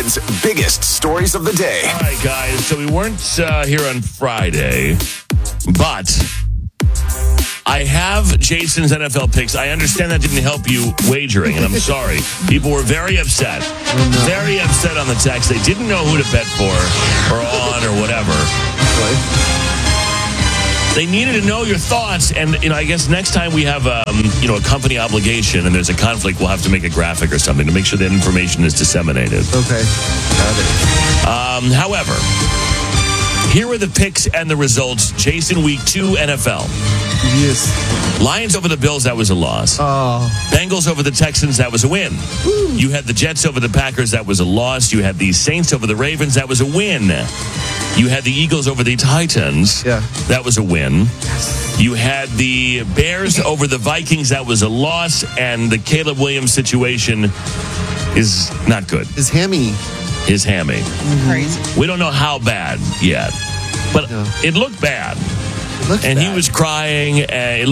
Ted's biggest stories of the day. All right, guys. So we weren't here on Friday, but I have Jason's NFL picks. I understand that didn't help you wagering, and I'm sorry. People were very upset. Very upset on the text. They didn't know who to bet for or on or whatever. They needed to know your thoughts, and I guess next time we have a company obligation and there's a conflict, we'll have to make a graphic or something to make sure that information is disseminated. Okay, got it. However, here are the picks and the results. Jason, Week 2 NFL. Yes. Lions over the Bills, that was a loss. Bengals over the Texans, that was a win. You had the Jets over the Packers, that was a loss. You had the Saints over the Ravens, that was a win. You had the Eagles over the Titans. Yeah. That was a win. You had the Bears over the Vikings. That was a loss. And the Caleb Williams situation is not good. His hammy. Crazy. We don't know how bad yet. But it looked bad. It looks and bad. he was crying. It